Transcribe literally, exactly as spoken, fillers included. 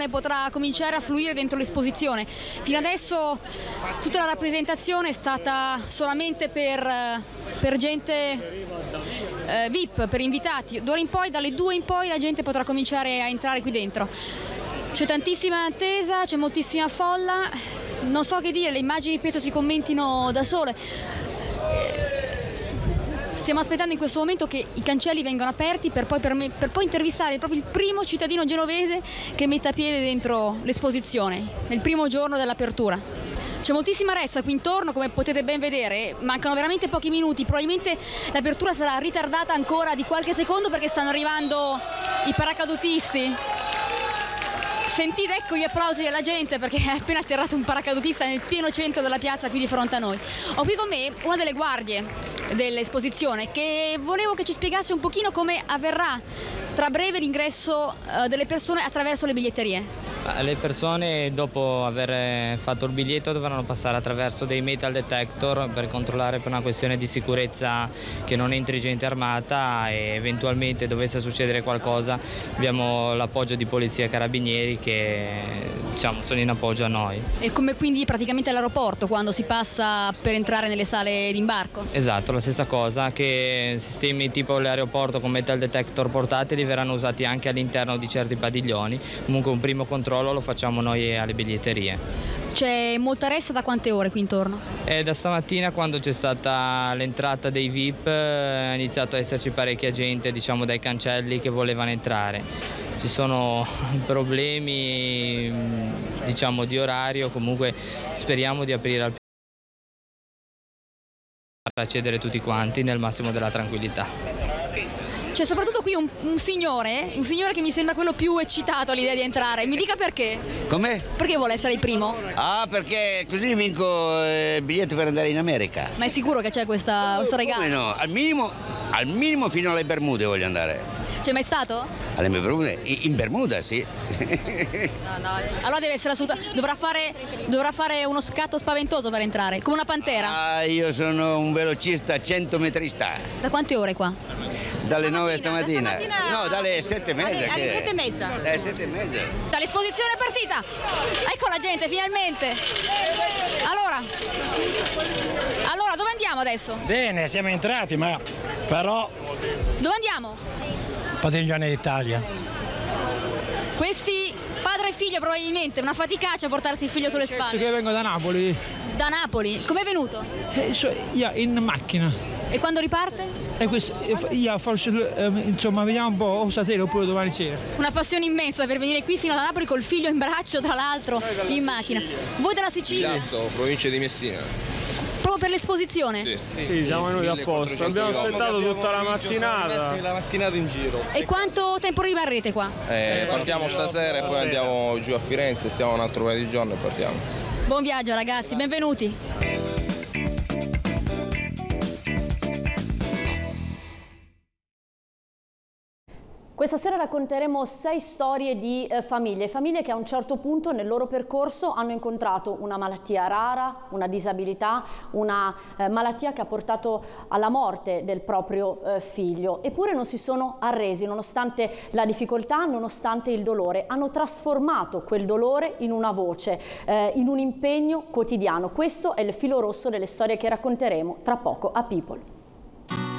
comune potrà cominciare a fluire dentro l'esposizione. Fino adesso tutta la rappresentazione è stata solamente per, per gente eh, V I P, per invitati. D'ora in poi, dalle due in poi, la gente potrà cominciare a entrare qui dentro. C'è tantissima attesa, c'è moltissima folla, non so che dire, le immagini penso si commentino da sole. Stiamo aspettando in questo momento che i cancelli vengano aperti per poi, per me, per poi intervistare proprio il primo cittadino genovese che metta piede dentro l'esposizione, nel primo giorno dell'apertura. C'è moltissima ressa qui intorno, come potete ben vedere, mancano veramente pochi minuti, probabilmente l'apertura sarà ritardata ancora di qualche secondo perché stanno arrivando i paracadutisti. Sentite, ecco gli applausi della gente perché è appena atterrato un paracadutista nel pieno centro della piazza qui di fronte a noi. Ho qui con me una delle guardie dell'esposizione che volevo che ci spiegasse un pochino come avverrà tra breve l'ingresso uh, delle persone attraverso le biglietterie. Le persone dopo aver fatto il biglietto dovranno passare attraverso dei metal detector per controllare per una questione di sicurezza che non entri gente armata e eventualmente dovesse succedere qualcosa abbiamo l'appoggio di polizia e carabinieri che diciamo, sono in appoggio a noi. E come quindi praticamente all'aeroporto quando si passa per entrare nelle sale d'imbarco? Esatto, la stessa cosa, che sistemi tipo l'aeroporto con metal detector portatili verranno usati anche all'interno di certi padiglioni. Comunque un primo controllo lo facciamo noi alle biglietterie. C'è molta ressa da quante ore qui intorno? E da stamattina quando c'è stata l'entrata dei V I P è iniziato ad esserci parecchia gente, diciamo dai cancelli, che volevano entrare. Ci sono problemi diciamo di orario, comunque speriamo di aprire al più per accedere tutti quanti nel massimo della tranquillità. C'è soprattutto qui un, un signore, un signore che mi sembra quello più eccitato all'idea di entrare. Mi dica perché? Com'è? Perché vuole essere il primo? Ah, perché così vinco eh, il biglietto per andare in America. Ma è sicuro che c'è questa, questo regalo? Come no? Al minimo, al minimo fino alle Bermude voglio andare. C'è mai stato? Alle Bermude? In Bermuda, sì. No, no. Allora deve essere assolutamente... Dovrà fare, dovrà fare uno scatto spaventoso per entrare, come una pantera. Ah, io sono un velocista centometrista. Da quante ore qua? Dalle nove stamattina. No, dalle sette e mezza. Alle, alle sette e mezza? Dalle sette e mezza. L'esposizione è partita! Ecco la gente, finalmente! Allora, allora, dove andiamo adesso? Bene, siamo entrati, ma però... Dove andiamo? Padiglione d'Italia. Questi padre e figlio probabilmente, una faticaccia a portarsi il figlio sulle certo spalle. Che vengo da Napoli. Da Napoli? Com'è venuto? Eh, so, io in macchina. E quando riparte? E questo, io forse, eh, insomma, vediamo un po', o stasera oppure domani sera. Una passione immensa per venire qui fino da Napoli col figlio in braccio, tra l'altro, in macchina. Voi dalla Sicilia? Esatto, provincia di Messina. Proprio per l'esposizione? Sì, sì, sì, siamo venuti apposta. Abbiamo aspettato tutta la mattinata. La mattinata in giro. E quanto tempo rimarrete qua? Eh, partiamo stasera e poi andiamo giù a Firenze, stiamo un altro paio di giorni e partiamo. Buon viaggio ragazzi, benvenuti. Questa sera racconteremo sei storie di eh, famiglie, famiglie che a un certo punto nel loro percorso hanno incontrato una malattia rara, una disabilità, una eh, malattia che ha portato alla morte del proprio eh, figlio. Eppure non si sono arresi, nonostante la difficoltà, nonostante il dolore. Hanno trasformato quel dolore in una voce, eh, in un impegno quotidiano. Questo è il filo rosso delle storie che racconteremo tra poco a People.